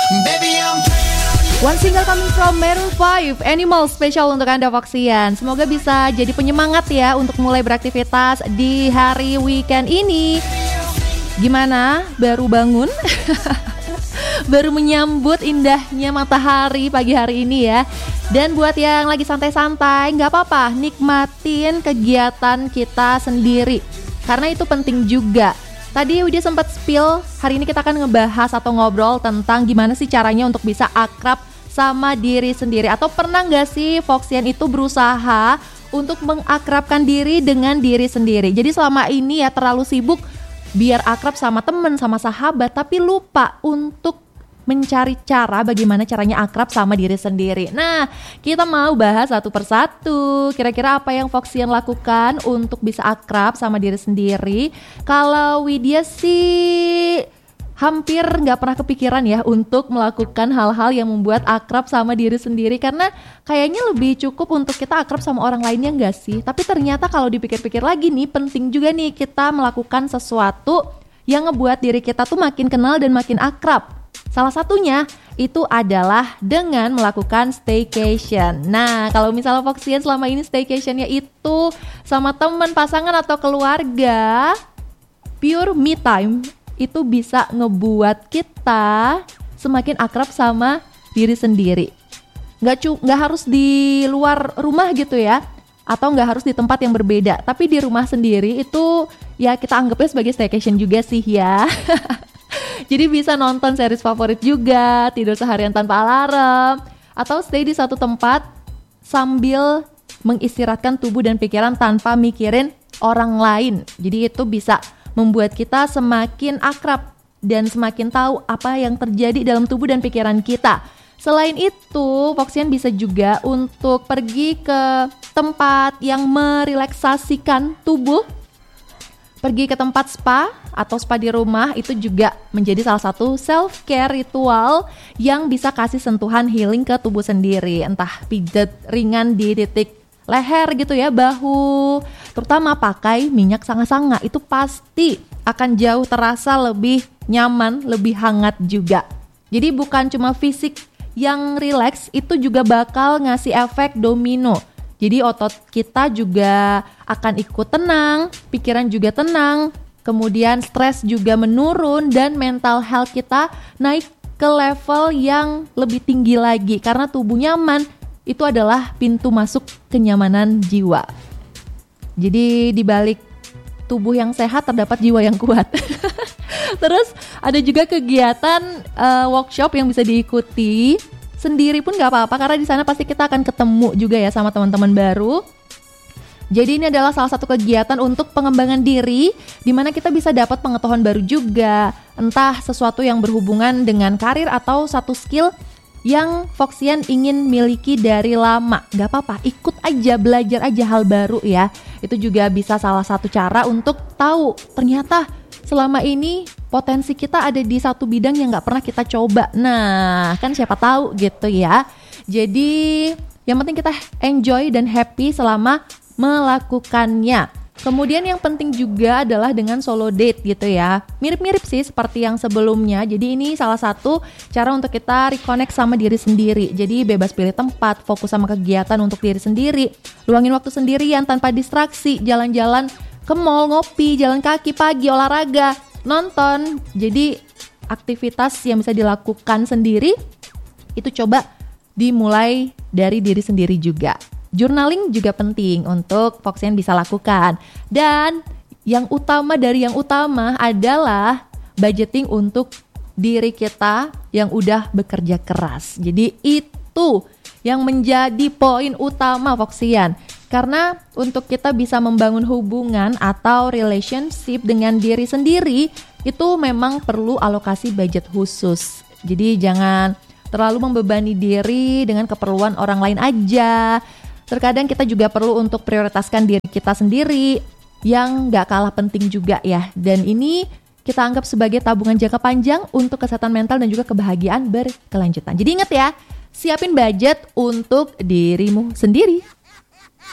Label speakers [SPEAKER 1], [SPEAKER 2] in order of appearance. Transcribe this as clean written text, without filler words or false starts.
[SPEAKER 1] One single coming from Maroon 5, Animal, spesial untuk Anda Foxian. Semoga bisa jadi penyemangat ya untuk mulai beraktivitas di hari weekend ini. Gimana? Baru bangun? Baru menyambut indahnya matahari pagi hari ini ya. Dan buat yang lagi santai-santai, gak apa-apa, nikmatin kegiatan kita sendiri, karena itu penting juga. Tadi udah sempat spill, hari ini kita akan ngebahas atau ngobrol tentang gimana sih caranya untuk bisa akrab sama diri sendiri. Atau pernah gak sih Foxian itu berusaha untuk mengakrabkan diri dengan diri sendiri. Jadi selama ini ya terlalu sibuk biar akrab sama temen, sama sahabat, tapi lupa untuk mencari cara bagaimana caranya akrab sama diri sendiri. Nah, kita mau bahas satu persatu. Kira-kira apa yang Foxian lakukan untuk bisa akrab sama diri sendiri? Kalau Widya sih hampir gak pernah kepikiran ya untuk melakukan hal-hal yang membuat akrab sama diri sendiri, karena kayaknya lebih cukup untuk kita akrab sama orang lainnya gak sih? Tapi ternyata kalau dipikir-pikir lagi nih, penting juga nih kita melakukan sesuatu yang ngebuat diri kita tuh makin kenal dan makin akrab. Salah satunya itu adalah dengan melakukan staycation. Nah, kalau misalnya Foxian selama ini staycationnya itu sama teman, pasangan atau keluarga, pure me time, itu bisa ngebuat kita semakin akrab sama diri sendiri. Nggak harus di luar rumah gitu ya, atau nggak harus di tempat yang berbeda, tapi di rumah sendiri itu ya kita anggapnya sebagai staycation juga sih ya. Jadi bisa nonton series favorit juga, tidur seharian tanpa alarm, atau stay di satu tempat sambil mengistirahatkan tubuh dan pikiran tanpa mikirin orang lain. Jadi itu bisa membuat kita semakin akrab dan semakin tahu apa yang terjadi dalam tubuh dan pikiran kita. Selain itu, Foxian bisa juga untuk pergi ke tempat yang merelaksasikan tubuh. Pergi ke tempat spa atau spa di rumah itu juga menjadi salah satu self-care ritual yang bisa kasih sentuhan healing ke tubuh sendiri. Entah pijat ringan di titik leher gitu ya, bahu, terutama pakai minyak sanga-sanga, itu pasti akan jauh terasa lebih nyaman, lebih hangat juga. Jadi bukan cuma fisik yang rileks, itu juga bakal ngasih efek domino. Jadi otot kita juga akan ikut tenang, pikiran juga tenang, kemudian stres juga menurun, dan mental health kita naik ke level yang lebih tinggi lagi. Karena tubuh nyaman, itu adalah pintu masuk kenyamanan jiwa. Jadi di balik tubuh yang sehat terdapat jiwa yang kuat. Terus ada juga kegiatan workshop yang bisa diikuti sendiri pun gak apa-apa, karena di sana pasti kita akan ketemu juga ya sama teman-teman baru. Jadi ini adalah salah satu kegiatan untuk pengembangan diri, di mana kita bisa dapat pengetahuan baru juga, entah sesuatu yang berhubungan dengan karir atau satu skill yang Foxian ingin miliki dari lama. Gak apa-apa, ikut aja, belajar aja hal baru ya. Itu juga bisa salah satu cara untuk tahu ternyata selama ini potensi kita ada di satu bidang yang gak pernah kita coba. Nah, kan siapa tahu gitu ya. Jadi yang penting kita enjoy dan happy selama melakukannya. Kemudian yang penting juga adalah dengan solo date gitu ya. Mirip-mirip sih seperti yang sebelumnya. Jadi ini salah satu cara untuk kita reconnect sama diri sendiri. Jadi bebas pilih tempat, fokus sama kegiatan untuk diri sendiri, luangin waktu sendirian tanpa distraksi, jalan-jalan ke mall, ngopi, jalan kaki pagi, olahraga, nonton. Jadi aktivitas yang bisa dilakukan sendiri itu coba dimulai dari diri sendiri juga. Journaling juga penting untuk Foxian bisa lakukan. Dan yang utama dari yang utama adalah budgeting untuk diri kita yang udah bekerja keras. Jadi itu yang menjadi poin utama Foxian. Karena untuk kita bisa membangun hubungan atau relationship dengan diri sendiri, itu memang perlu alokasi budget khusus. Jadi jangan terlalu membebani diri dengan keperluan orang lain aja. Terkadang kita juga perlu untuk prioritaskan diri kita sendiri yang gak kalah penting juga ya. Dan ini kita anggap sebagai tabungan jangka panjang untuk kesehatan mental dan juga kebahagiaan berkelanjutan. Jadi ingat ya, siapin budget untuk dirimu sendiri.